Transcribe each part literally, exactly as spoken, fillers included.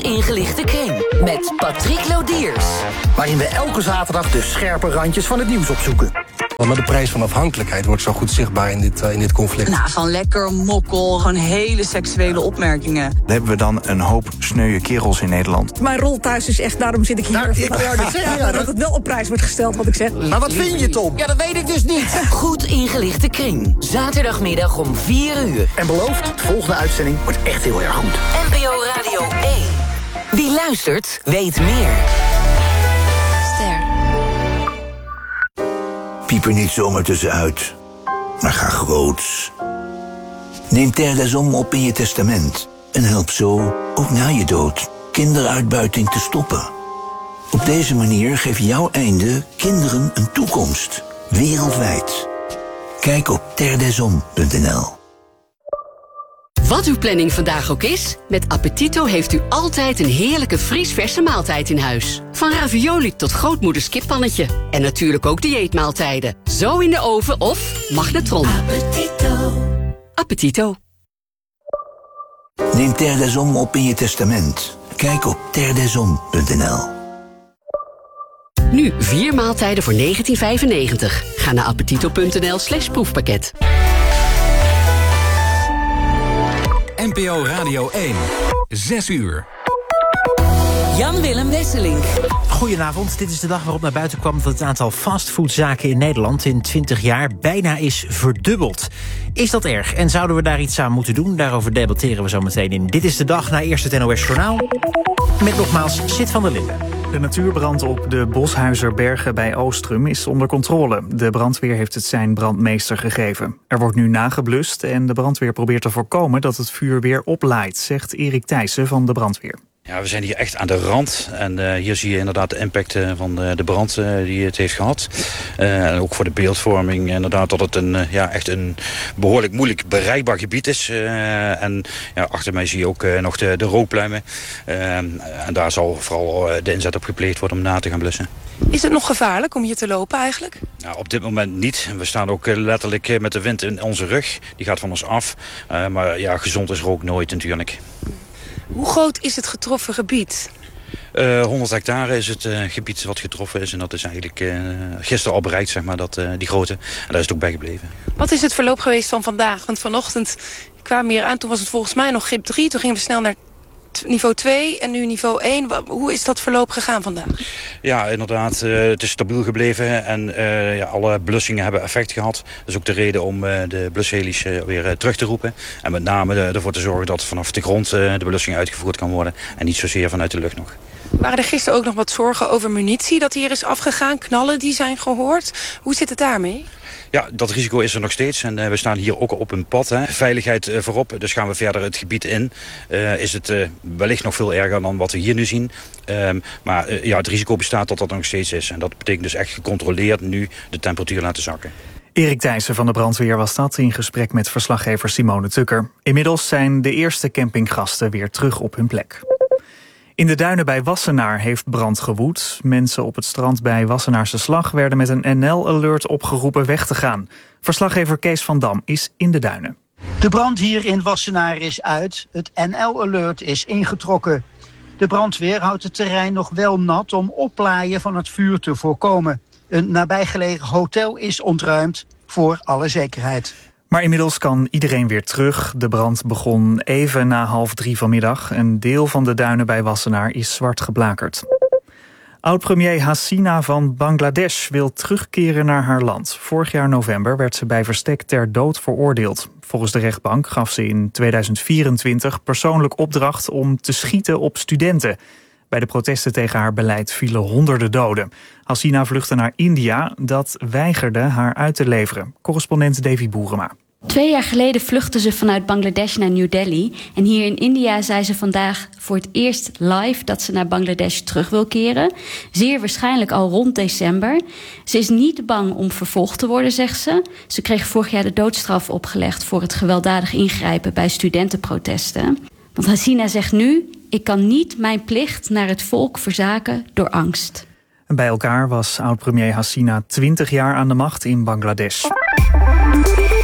ingelichte kring met Patrick Lodiers. Waarin we elke zaterdag de scherpe randjes van het nieuws opzoeken. Maar de prijs van afhankelijkheid wordt zo goed zichtbaar in dit, uh, in dit conflict. Nou, van lekker, mokkel, gewoon hele seksuele opmerkingen. Dan hebben we dan een hoop sneuwe kerels in Nederland. Mijn rol thuis is echt, daarom zit ik hier. Nou, ik wou net zeggen, ja, dat het wel op prijs wordt gesteld, wat ik zeg. Maar wat vind je, Tom? Ja, dat weet ik dus niet. Goed ingelichte kring. Zaterdagmiddag om vier uur. En beloofd, de volgende uitzending wordt echt heel erg goed. N P O Radio één. Wie luistert, weet meer. Ster. Piep er niet zomaar tussenuit, maar ga groots. Neem Terre des Hommes op in je testament en help zo, ook na je dood, kinderuitbuiting te stoppen. Op deze manier geef jouw einde kinderen een toekomst, wereldwijd. Kijk op terre des hommes punt n l. Wat uw planning vandaag ook is, met Appetito heeft u altijd een heerlijke vriesverse maaltijd in huis. Van ravioli tot grootmoeders kippannetje. En natuurlijk ook dieetmaaltijden. Zo in de oven of magnetron. Appetito. Appetito. Neem Terre des Hommes op in je testament. Kijk op terre des hommes punt n l. Nu vier maaltijden voor negentien vijfennegentig. Ga naar appetito punt n l slash proefpakket. N P O Radio één. Zes uur. Jan-Willem Wesselink. Goedenavond, dit is de dag waarop naar buiten kwam dat het aantal fastfoodzaken in Nederland in twintig jaar bijna is verdubbeld. Is dat erg en zouden we daar iets aan moeten doen? Daarover debatteren we zo meteen in Dit is de Dag, na eerst het N O S Journaal. Met nogmaals Sid van der Linden. De natuurbrand op de Boshuizerbergen bij Oostrum is onder controle. De brandweer heeft het zijn brandmeester gegeven. Er wordt nu nageblust en de brandweer probeert te voorkomen dat het vuur weer oplaait, zegt Erik Thijssen van de brandweer. Ja, we zijn hier echt aan de rand en uh, hier zie je inderdaad de impact uh, van de, de brand uh, die het heeft gehad. Uh, en ook voor de beeldvorming inderdaad dat het een, uh, ja, echt een behoorlijk moeilijk bereikbaar gebied is. Uh, en ja, achter mij zie je ook uh, nog de, de rookpluimen. Uh, en daar zal vooral uh, de inzet op gepleegd worden om na te gaan blussen. Is het nog gevaarlijk om hier te lopen eigenlijk? Nou, op dit moment niet. We staan ook uh, letterlijk uh, met de wind in onze rug. Die gaat van ons af. Uh, maar ja, gezond is rook nooit natuurlijk. Hoe groot is het getroffen gebied? Uh, honderd hectare is het uh, gebied wat getroffen is. En dat is eigenlijk uh, gisteren al bereikt, zeg maar, dat, uh, die grootte. En daar is het ook bij gebleven. Wat is het verloop geweest van vandaag? Want vanochtend kwamen we hier aan. Toen was het volgens mij nog grip drie. Toen gingen we snel naar niveau twee en nu niveau één. Hoe is dat verloop gegaan vandaag? Ja, inderdaad. Uh, het is stabiel gebleven. En uh, ja, alle blussingen hebben effect gehad. Dat is ook de reden om uh, de blusheli's uh, weer uh, terug te roepen. En met name uh, ervoor te zorgen dat vanaf de grond uh, de blussing uitgevoerd kan worden. En niet zozeer vanuit de lucht nog. Waren er gisteren ook nog wat zorgen over munitie dat hier is afgegaan? Knallen die zijn gehoord? Hoe zit het daarmee? Ja, dat risico is er nog steeds. En uh, we staan hier ook op een pad. Hè. Veiligheid uh, voorop, dus gaan we verder het gebied in. Uh, is het uh, wellicht nog veel erger dan wat we hier nu zien. Um, maar uh, ja, het risico bestaat dat dat nog steeds is. En dat betekent dus echt gecontroleerd nu de temperatuur laten zakken. Erik Thijssen van de brandweer was dat in gesprek met verslaggever Simone Tukker. Inmiddels zijn de eerste campinggasten weer terug op hun plek. In de duinen bij Wassenaar heeft brand gewoed. Mensen op het strand bij Wassenaarse Slag werden met een N L-alert opgeroepen weg te gaan. Verslaggever Kees van Dam is in de duinen. De brand hier in Wassenaar is uit. Het N L-alert is ingetrokken. De brandweer houdt het terrein nog wel nat om oplaaien van het vuur te voorkomen. Een nabijgelegen hotel is ontruimd voor alle zekerheid. Maar inmiddels kan iedereen weer terug. De brand begon even na half drie vanmiddag. Een deel van de duinen bij Wassenaar is zwart geblakerd. Oud-premier Hasina van Bangladesh wil terugkeren naar haar land. Vorig jaar november werd ze bij verstek ter dood veroordeeld. Volgens de rechtbank gaf ze in tweeduizend vierentwintig persoonlijk opdracht om te schieten op studenten. Bij de protesten tegen haar beleid vielen honderden doden. Hasina vluchtte naar India, dat weigerde haar uit te leveren. Correspondent Davy Boerema. Twee jaar geleden vluchtte ze vanuit Bangladesh naar New Delhi. En hier in India zei ze vandaag voor het eerst live dat ze naar Bangladesh terug wil keren. Zeer waarschijnlijk al rond december. Ze is niet bang om vervolgd te worden, zegt ze. Ze kreeg vorig jaar de doodstraf opgelegd voor het gewelddadig ingrijpen bij studentenprotesten. Want Hasina zegt nu: ik kan niet mijn plicht naar het volk verzaken door angst. En bij elkaar was oud-premier Hasina twintig jaar aan de macht in Bangladesh.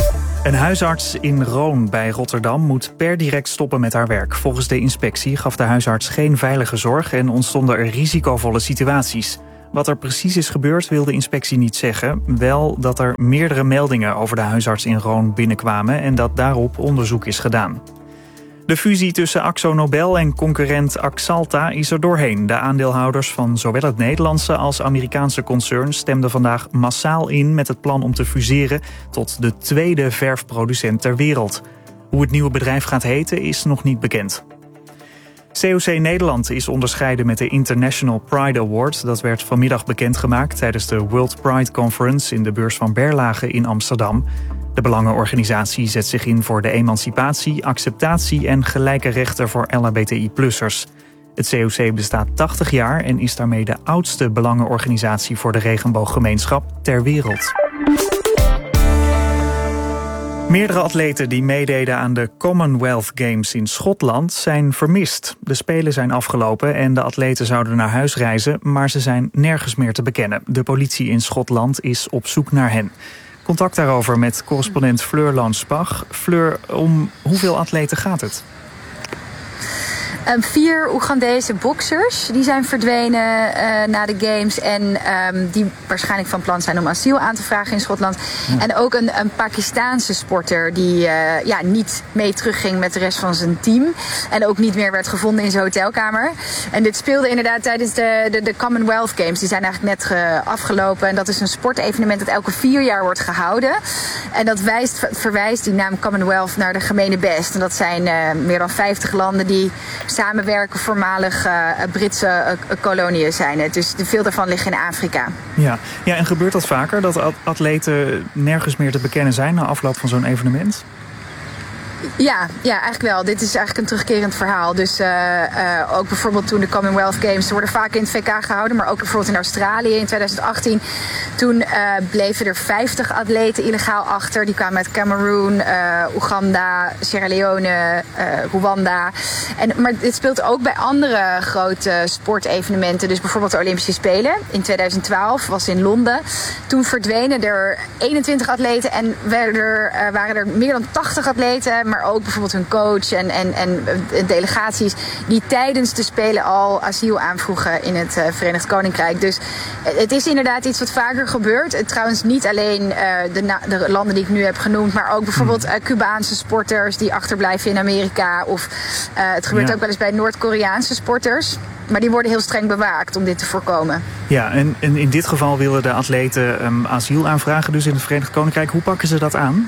Een huisarts in Roon bij Rotterdam moet per direct stoppen met haar werk. Volgens de inspectie gaf de huisarts geen veilige zorg en ontstonden er risicovolle situaties. Wat er precies is gebeurd wil de inspectie niet zeggen. Wel dat er meerdere meldingen over de huisarts in Roon binnenkwamen en dat daarop onderzoek is gedaan. De fusie tussen Akzo Nobel en concurrent Axalta is er doorheen. De aandeelhouders van zowel het Nederlandse als Amerikaanse concern stemden vandaag massaal in met het plan om te fuseren tot de tweede verfproducent ter wereld. Hoe het nieuwe bedrijf gaat heten is nog niet bekend. C O C Nederland is onderscheiden met de International Pride Award. Dat werd vanmiddag bekendgemaakt tijdens de World Pride Conference in de beurs van Berlage in Amsterdam. De belangenorganisatie zet zich in voor de emancipatie, acceptatie en gelijke rechten voor L H B T I plussers. Het C O C bestaat tachtig jaar en is daarmee de oudste belangenorganisatie voor de regenbooggemeenschap ter wereld. Meerdere atleten die meededen aan de Commonwealth Games in Schotland zijn vermist. De Spelen zijn afgelopen en de atleten zouden naar huis reizen, maar ze zijn nergens meer te bekennen. De politie in Schotland is op zoek naar hen. Contact daarover met correspondent Fleur Lanspach. Fleur, om hoeveel atleten gaat het? Um, vier Oegandese boksers die zijn verdwenen uh, na de Games en um, die waarschijnlijk van plan zijn om asiel aan te vragen in Schotland. Ja. En ook een, een Pakistaanse sporter die uh, ja, niet mee terugging met de rest van zijn team. En ook niet meer werd gevonden in zijn hotelkamer. En dit speelde inderdaad tijdens de, de, de Commonwealth Games. Die zijn eigenlijk net ge, afgelopen. En dat is een sportevenement dat elke vier jaar wordt gehouden. En dat wijst, verwijst die naam Commonwealth naar de gemene best. En dat zijn uh, meer dan vijftig landen die samenwerken, voormalig uh, Britse uh, koloniën zijn het. Dus veel daarvan liggen in Afrika. Ja. ja, en gebeurt dat vaker, dat atleten nergens meer te bekennen zijn na afloop van zo'n evenement? Ja, ja, eigenlijk wel. Dit is eigenlijk een terugkerend verhaal. Dus uh, uh, ook bijvoorbeeld toen de Commonwealth Games worden vaak in het V K gehouden, maar ook bijvoorbeeld in Australië in twintig achttien. Toen uh, bleven er vijftig atleten illegaal achter. Die kwamen uit Cameroen, uh, Oeganda, Sierra Leone, uh, Rwanda. En, maar dit speelt ook bij andere grote sportevenementen. Dus bijvoorbeeld de Olympische Spelen in twintig twaalf was in Londen. Toen verdwenen er eenentwintig atleten en werden er, uh, waren er meer dan tachtig atleten, maar ook bijvoorbeeld hun coach en, en, en delegaties die tijdens de Spelen al asiel aanvroegen in het uh, Verenigd Koninkrijk. Dus het is inderdaad iets wat vaker gebeurt. Het, trouwens niet alleen uh, de, na, de landen die ik nu heb genoemd, maar ook bijvoorbeeld uh, Cubaanse sporters die achterblijven in Amerika. Of uh, het gebeurt ja. ook wel eens bij Noord-Koreaanse sporters. Maar die worden heel streng bewaakt om dit te voorkomen. Ja, en, en in dit geval willen de atleten um, asiel aanvragen dus in het Verenigd Koninkrijk. Hoe pakken ze dat aan?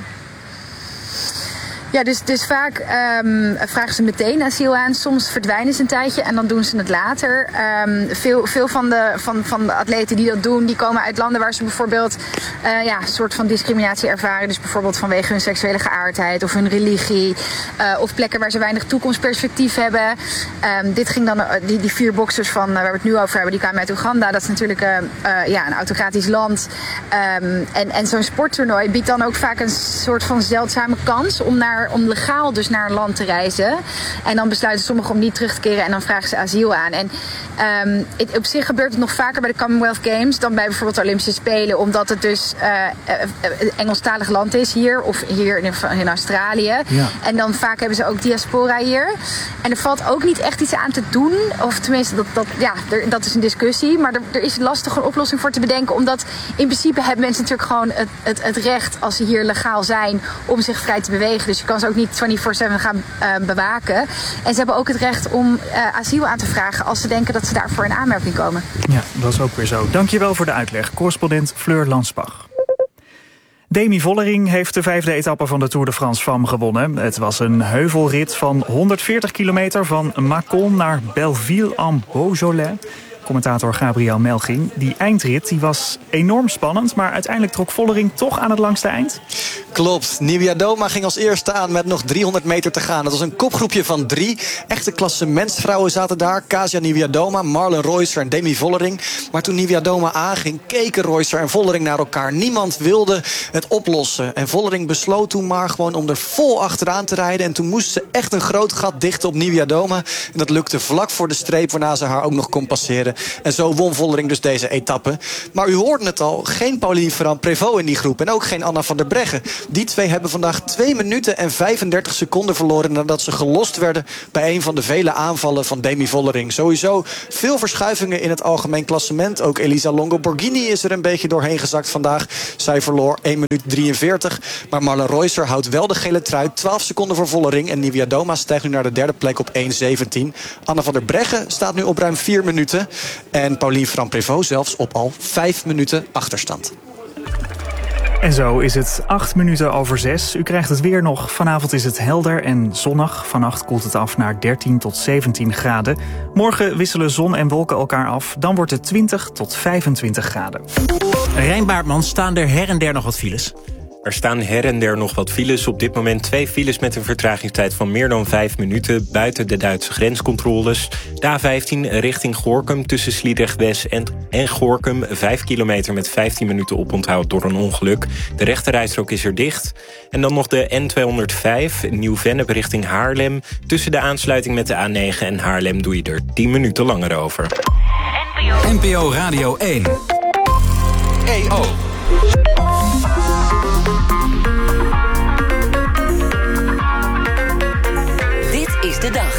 Ja, dus, dus vaak um, vragen ze meteen asiel aan. Soms verdwijnen ze een tijdje en dan doen ze het later. Um, veel veel van, de, van, van de atleten die dat doen, die komen uit landen waar ze bijvoorbeeld uh, ja, een soort van discriminatie ervaren. Dus bijvoorbeeld vanwege hun seksuele geaardheid of hun religie. Uh, of plekken waar ze weinig toekomstperspectief hebben. Um, dit ging dan, uh, die, die vier boksers van uh, waar we het nu over hebben, die kwamen uit Oeganda. Dat is natuurlijk uh, uh, ja, een autocratisch land. Um, en en zo'n sporttoernooi biedt dan ook vaak een soort van zeldzame kans om naar om legaal dus naar een land te reizen. En dan besluiten sommigen om niet terug te keren en dan vragen ze asiel aan. En um, het, op zich gebeurt het nog vaker bij de Commonwealth Games dan bij bijvoorbeeld de Olympische Spelen, omdat het dus uh, een Engelstalig land is hier of hier in, in Australië. Ja. En dan vaak hebben ze ook diaspora hier. En er valt ook niet echt iets aan te doen. Of tenminste, dat, dat, ja, er, dat is een discussie. Maar er, er is lastig een oplossing voor te bedenken. Omdat in principe hebben mensen natuurlijk gewoon het, het, het recht, als ze hier legaal zijn, om zich vrij te bewegen. Dus je kan ze ook niet vierentwintig zeven gaan uh, bewaken. En ze hebben ook het recht om uh, asiel aan te vragen als ze denken dat ze daarvoor in aanmerking komen. Ja, dat is ook weer zo. Dankjewel voor de uitleg. Correspondent Fleur Lanspach. Demi Vollering heeft de vijfde etappe van de Tour de France Femme gewonnen. Het was een heuvelrit van honderdveertig kilometer van Mâcon naar Belleville-en-Beaujolais. Commentator Gabriel Melching. Die eindrit die was enorm spannend, maar uiteindelijk trok Vollering toch aan het langste eind. Klopt. Niewiadoma ging als eerste aan met nog driehonderd meter te gaan. Dat was een kopgroepje van drie. Echte klassementsvrouwen zaten daar. Kasia Niewiadoma, Marlen Reusser en Demi Vollering. Maar toen Niewiadoma aanging, keken Reusser en Vollering naar elkaar. Niemand wilde het oplossen. En Vollering besloot toen maar gewoon om er vol achteraan te rijden. En toen moest ze echt een groot gat dichten op Niewiadoma. En dat lukte vlak voor de streep, waarna ze haar ook nog kon passeren. winnen. En zo won Vollering dus deze etappe. Maar u hoorde het al, geen Pauline Ferrand-Prévot in die groep. En ook geen Anna van der Breggen. Die twee hebben vandaag twee minuten en vijfendertig seconden verloren nadat ze gelost werden bij een van de vele aanvallen van Demi Vollering. Sowieso veel verschuivingen in het algemeen klassement. Ook Elisa Longo Borghini is er een beetje doorheen gezakt vandaag. Zij verloor één minuut drieënveertig. Maar Marlen Reusser houdt wel de gele trui. twaalf seconden voor Vollering. En Nivia Doma stijgt nu naar de derde plek op één zeventien. Anna van der Breggen staat nu op ruim vier minuten. En Pauline Ferrand-Prévot zelfs op al vijf minuten achterstand. En zo is het acht minuten over zes. U krijgt het weer nog. Vanavond is het helder en zonnig. Vannacht koelt het af naar dertien tot zeventien graden. Morgen wisselen zon en wolken elkaar af. Dan wordt het twintig tot vijfentwintig graden. Rijn Baartman, staan er her en der nog wat files? Er staan her en der nog wat files. Op dit moment twee files met een vertragingstijd van meer dan vijf minuten... buiten de Duitse grenscontroles. De A vijftien richting Gorinchem tussen Sliedrecht-West en, en Gorinchem. Vijf kilometer met vijftien minuten oponthoud door een ongeluk. De rechterrijstrook is er dicht. En dan nog de N tweehonderdvijf, Nieuw-Vennep richting Haarlem. Tussen de aansluiting met de A negen en Haarlem doe je er tien minuten langer over. N P O Radio één. E O. Is de dag.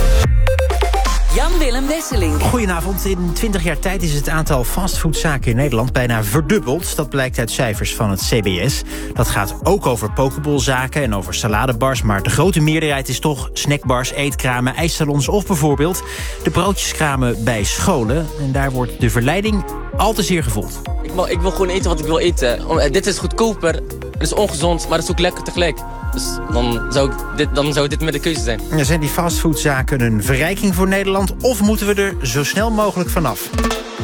Jan-Willem Wesseling. Goedenavond. In twintig jaar tijd is het aantal fastfoodzaken in Nederland bijna verdubbeld. Dat blijkt uit cijfers van het C B S. Dat gaat ook over pokebolzaken en over saladebars. Maar de grote meerderheid is toch snackbars, eetkramen, ijssalons of bijvoorbeeld de broodjeskramen bij scholen. En daar wordt de verleiding al te zeer gevoeld. Ik wil, ik wil gewoon eten wat ik wil eten. Om, dit is goedkoper, het is ongezond, maar het is ook lekker tegelijk. Dus dan zou, ik dit, dan zou dit met de keuze zijn. Ja, zijn die fastfoodzaken een verrijking voor Nederland of moeten we er zo snel mogelijk vanaf?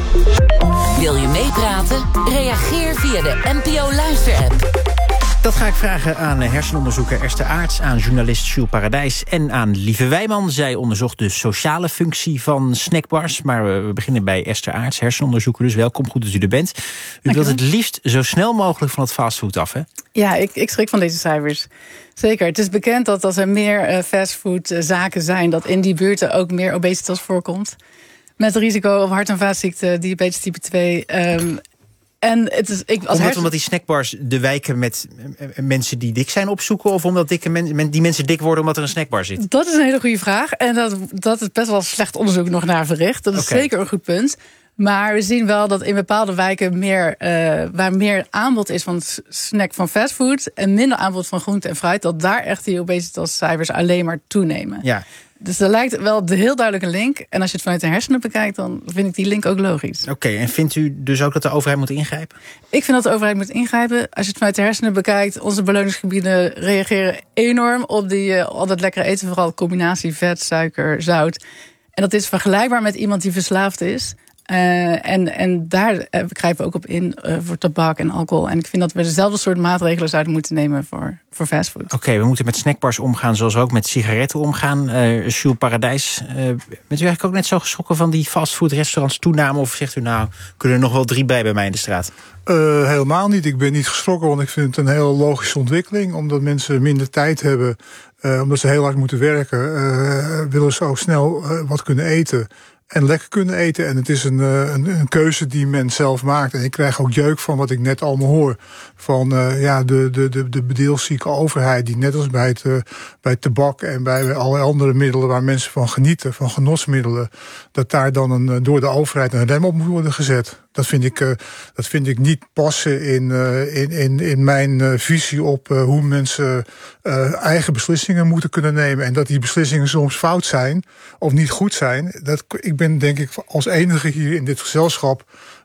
Wil je meepraten? Reageer via de N P O Luister-app. Dat ga ik vragen aan hersenonderzoeker Esther Aerts, aan journalist Jules Paradijs en aan Lieve Wijman. Zij onderzocht de sociale functie van snackbars. Maar we beginnen bij Esther Aerts, hersenonderzoeker. Dus welkom, goed dat u er bent. U wilt het liefst zo snel mogelijk van het fastfood af, hè? Ja, ik, ik schrik van deze cijfers. Zeker. Het is bekend dat als er meer uh, fastfoodzaken zijn, dat in die buurten ook meer obesitas voorkomt. Met risico op hart- en vaatziekten, diabetes type twee. Um, En het is, ik, als omdat, hersen... omdat die snackbars de wijken met mensen die dik zijn opzoeken? Of omdat dikke men, die mensen dik worden omdat er een snackbar zit? Dat is een hele goede vraag. En dat, dat is best wel slecht onderzoek nog naar verricht. Dat is okay. Zeker een goed punt. Maar we zien wel dat in bepaalde wijken meer, uh, waar meer aanbod is van snack van fastfood en minder aanbod van groente en fruit, dat daar echt die obesitascijfers alleen maar toenemen. Ja. Dus er lijkt wel de heel duidelijke link. En als je het vanuit de hersenen bekijkt, dan vind ik die link ook logisch. Oké, okay, en vindt u dus ook dat de overheid moet ingrijpen? Ik vind dat de overheid moet ingrijpen. Als je het vanuit de hersenen bekijkt, onze beloningsgebieden reageren enorm op die uh, altijd lekkere eten. Vooral combinatie vet, suiker, zout. En dat is vergelijkbaar met iemand die verslaafd is. Uh, en, en daar uh, grijpen we ook op in uh, voor tabak en alcohol. En ik vind dat we dezelfde soort maatregelen zouden moeten nemen voor, voor fastfood. Oké, okay, we moeten met snackbars omgaan zoals we ook met sigaretten omgaan. Uh, Jules Paradijs, uh, bent u eigenlijk ook net zo geschrokken van die fastfoodrestaurants toename? Of zegt u nou, kunnen er nog wel drie bij bij mij in de straat? Uh, helemaal niet. Ik ben niet geschrokken, want ik vind het een heel logische ontwikkeling. Omdat mensen minder tijd hebben, uh, omdat ze heel hard moeten werken, uh, willen ze ook snel uh, wat kunnen eten. En lekker kunnen eten. En het is een, een, een keuze die men zelf maakt. En ik krijg ook jeuk van wat ik net allemaal hoor. Van uh, ja, de, de, de, de bedeelszieke overheid. Die net als bij het, uh, bij het tabak en bij alle andere middelen waar mensen van genieten. Van genotsmiddelen. Dat daar dan een, door de overheid een rem op moet worden gezet. Dat vind ik, uh, dat vind ik niet passen in, uh, in, in, in mijn uh, visie op uh, hoe mensen uh, eigen beslissingen moeten kunnen nemen. En dat die beslissingen soms fout zijn of niet goed zijn. Dat, ik ben denk ik als enige hier in dit gezelschap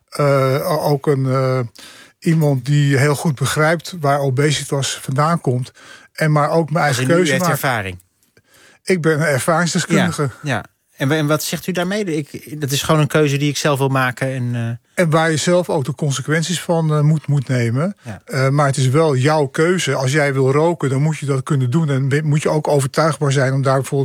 uh, ook een uh, iemand die heel goed begrijpt waar obesitas vandaan komt. En maar ook mijn eigen keuze maakt. Ervaring. Ik ben een ervaringsdeskundige. Ja, ja. En, en wat zegt u daarmee? Ik, dat is gewoon een keuze die ik zelf wil maken. En, uh... en waar je zelf ook de consequenties van uh, moet, moet nemen. Ja. Uh, maar het is wel jouw keuze. Als jij wil roken, dan moet je dat kunnen doen. En moet je ook overtuigbaar zijn om daar bijvoorbeeld mee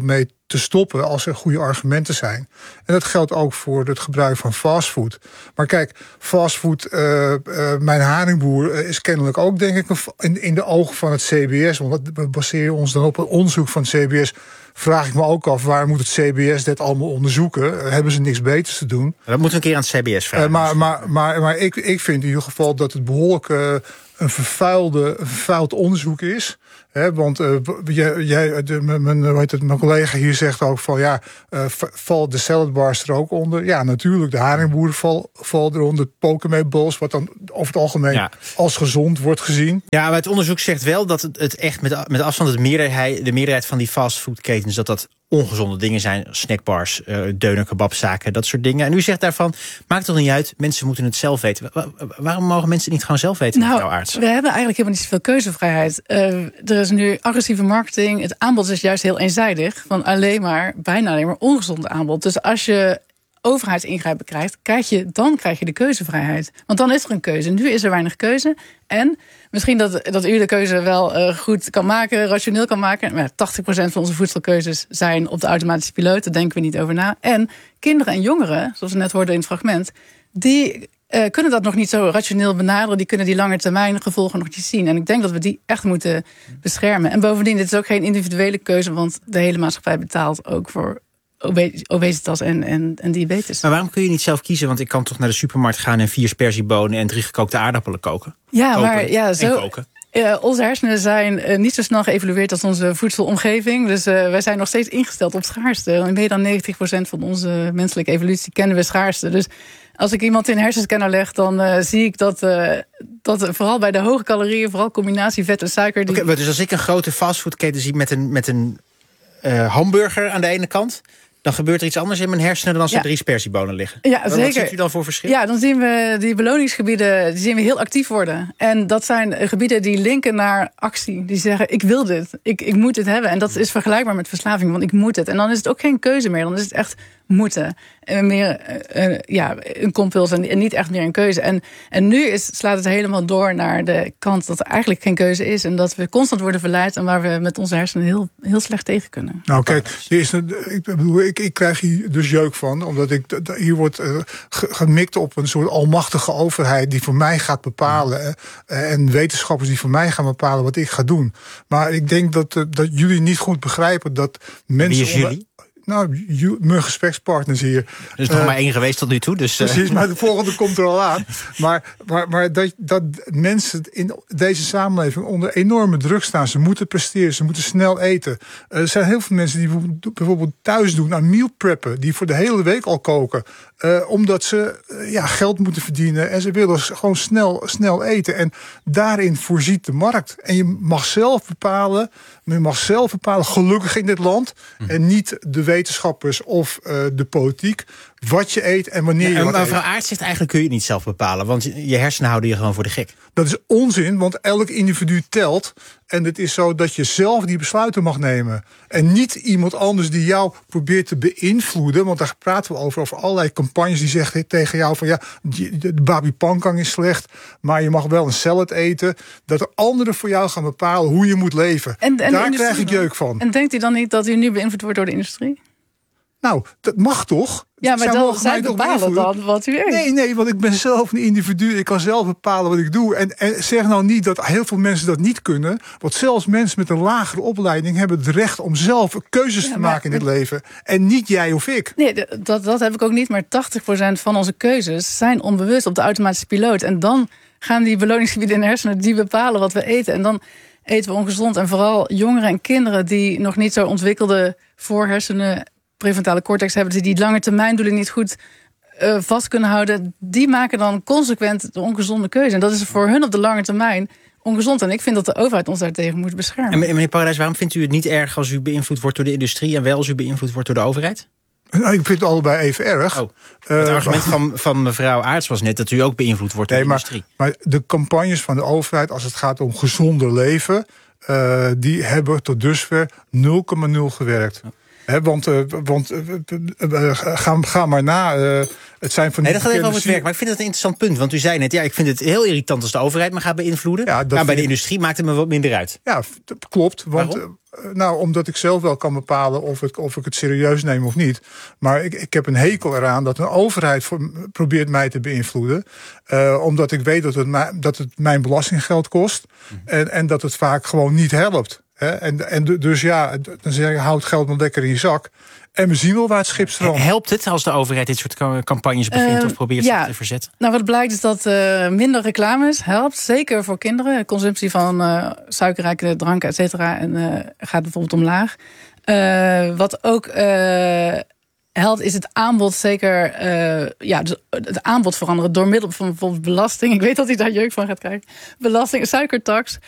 te stoppen als er goede argumenten zijn. En dat geldt ook voor het gebruik van fastfood. Maar kijk, fastfood, uh, uh, mijn haringboer uh, is kennelijk ook, denk ik, in, in de ogen van het C B S. Want we baseren ons dan op een onderzoek van het C B S. Vraag ik me ook af, waar moet het C B S dit allemaal onderzoeken? Uh, hebben ze niks beters te doen? Dat moeten we een keer aan het C B S vragen. Uh, maar maar, maar, maar ik, ik vind in ieder geval dat het behoorlijk uh, een, vervuilde, een vervuild onderzoek is. He, want uh, jij, de, mijn, hoe heet het, mijn collega hier zegt ook van ja, uh, valt de saladbars er ook onder? Ja, natuurlijk. De haringboeren vallen val eronder. Pokémon-balls, wat dan over het algemeen ja. als gezond wordt gezien. Ja, maar het onderzoek zegt wel dat het, het echt met, met afstand de meerderheid, de meerderheid van die fastfoodketens, dat dat ongezonde dingen zijn. Snackbars, uh, deuner, kebabzaken, dat soort dingen. En u zegt daarvan, maakt toch niet uit, mensen moeten het zelf weten. Wa- waarom mogen mensen het niet gewoon zelf weten, nou, mevrouw Aarts? We hebben eigenlijk helemaal niet zoveel keuzevrijheid. Uh, er is nu agressieve marketing. Het aanbod is juist heel eenzijdig. Van alleen maar, bijna alleen maar ongezonde aanbod. Dus als je overheidsingrijpen krijgt, krijg je, dan krijg je de keuzevrijheid. Want dan is er een keuze. Nu is er weinig keuze. En misschien dat, dat u de keuze wel uh, goed kan maken, rationeel kan maken. Maar tachtig procent van onze voedselkeuzes zijn op de automatische piloot. Daar denken we niet over na. En kinderen en jongeren, zoals we net hoorden in het fragment, die uh, kunnen dat nog niet zo rationeel benaderen. Die kunnen die lange termijn gevolgen nog niet zien. En ik denk dat we die echt moeten beschermen. En bovendien, dit is ook geen individuele keuze, want de hele maatschappij betaalt ook voor obesitas en, en, en diabetes. Maar waarom kun je niet zelf kiezen? Want ik kan toch naar de supermarkt gaan en vier sperziebonen en drie gekookte aardappelen koken? Ja, koken maar ja, zo. En koken. Uh, onze hersenen zijn uh, niet zo snel geëvolueerd als onze voedselomgeving. Dus uh, wij zijn nog steeds ingesteld op schaarste. En meer dan negentig procent van onze menselijke evolutie kennen we schaarste. Dus als ik iemand in een hersenscanner leg, dan uh, zie ik dat, uh, dat vooral bij de hoge calorieën, vooral combinatie vet en suiker. Die... Okay, dus als ik een grote fastfoodketen zie met een, met een uh, hamburger aan de ene kant, dan gebeurt er iets anders in mijn hersenen dan als er ja. drie sperziebonen liggen. Ja, wat, zeker. Wat ziet u dan voor verschil? Ja, dan zien we die beloningsgebieden die zien we heel actief worden. En dat zijn gebieden die linken naar actie. Die zeggen, ik wil dit, ik, ik moet dit hebben. En dat is vergelijkbaar met verslaving, want ik moet het. En dan is het ook geen keuze meer, dan is het echt moeten. En meer uh, ja, een compuls en, en niet echt meer een keuze. En, en nu is, slaat het helemaal door naar de kant dat er eigenlijk geen keuze is. En dat we constant worden verleid en waar we met onze hersenen heel, heel slecht tegen kunnen. Nou kijk, hier is een, ik, bedoel, ik, ik krijg hier dus jeuk van. Omdat ik hier wordt uh, gemikt op een soort almachtige overheid die voor mij gaat bepalen. Uh, en wetenschappers die voor mij gaan bepalen wat ik ga doen. Maar ik denk dat, uh, dat jullie niet goed begrijpen dat mensen. Wie is jullie? Nou, mijn gesprekspartners hier. Er is nog uh, maar één geweest tot nu toe. Dus, uh. Precies, maar de volgende komt er al aan. Maar, maar, maar dat, dat mensen in deze samenleving onder enorme druk staan. Ze moeten presteren, ze moeten snel eten. Uh, er zijn heel veel mensen die bijvoorbeeld thuis doen aan meal preppen. Die voor de hele week al koken. Uh, omdat ze uh, ja, geld moeten verdienen. En ze willen gewoon snel, snel eten. En daarin voorziet de markt. En je mag zelf bepalen. Je mag zelf bepalen, gelukkig in dit land. Hm. En niet de wetenschappers of uh, de politiek. Wat je eet en wanneer ja, je wat eet. Mevrouw Aarts zegt eigenlijk kun je het niet zelf bepalen. Want je hersenen houden je gewoon voor de gek. Dat is onzin, want elk individu telt. En het is zo dat je zelf die besluiten mag nemen. En niet iemand anders die jou probeert te beïnvloeden. Want daar praten we over, over allerlei campagnes die zeggen tegen jou van ja, de babi pankang is slecht, maar je mag wel een salad eten. Dat er anderen voor jou gaan bepalen hoe je moet leven. En, en daar krijg ik jeuk van. En denkt u dan niet dat u nu beïnvloed wordt door de industrie? Nou, dat mag toch? Ja, maar zij dan zij bepalen dan wat u eet. Nee, nee, want ik ben zelf een individu. Ik kan zelf bepalen wat ik doe. En, en zeg nou niet dat heel veel mensen dat niet kunnen. Want zelfs mensen met een lagere opleiding hebben het recht om zelf keuzes ja, te maken in het leven. En niet jij of ik. Nee, dat, dat heb ik ook niet. Maar tachtig procent van onze keuzes zijn onbewust op de automatische piloot. En dan gaan die beloningsgebieden in de hersenen die bepalen wat we eten. En dan eten we ongezond. En vooral jongeren en kinderen die nog niet zo ontwikkelde voorhersenen, prefrontale cortex hebben, die die lange termijndoelen niet goed uh, vast kunnen houden, die maken dan consequent de ongezonde keuze. En dat is voor hun op de lange termijn ongezond. En ik vind dat de overheid ons daartegen moet beschermen. En meneer Paradijs, waarom vindt u het niet erg als u beïnvloed wordt door de industrie en wel als u beïnvloed wordt door de overheid? Nou, ik vind het allebei even erg. Oh, het uh, argument van, van mevrouw Aarts was net dat u ook beïnvloed wordt door nee, de industrie. Maar, maar de campagnes van de overheid als het gaat om gezonder leven, Uh, die hebben tot dusver nul komma nul gewerkt. He, want uh, want uh, uh, ga, ga maar na. Uh, het zijn van die nee, dat gaat even over het werk. Maar ik vind het een interessant punt. Want u zei net, ja, ik vind het heel irritant als de overheid me gaat beïnvloeden. Ja, maar bij de industrie maakt het me wat minder uit. Ja, dat klopt. Want, uh, nou, omdat ik zelf wel kan bepalen of, het, of ik het serieus neem of niet. Maar ik, ik heb een hekel eraan dat een overheid voor, probeert mij te beïnvloeden. Uh, omdat ik weet dat het, dat het mijn belastinggeld kost. Mm. En, en dat het vaak gewoon niet helpt. He, en, en dus ja, dan zeg je, houd geld maar lekker in je zak. En we zien wel waar het schip strandt. Helpt het als de overheid dit soort campagnes begint uh, of probeert ja, te verzetten? Nou, wat blijkt is dat uh, minder reclames helpt. Zeker voor kinderen. De consumptie van uh, suikerrijke dranken, et cetera. En uh, gaat bijvoorbeeld omlaag. Uh, wat ook uh, helpt is het aanbod zeker... Uh, ja, dus het aanbod veranderen door middel van bijvoorbeeld belasting. Ik weet dat hij daar jeuk van gaat krijgen. Belasting, suikertax.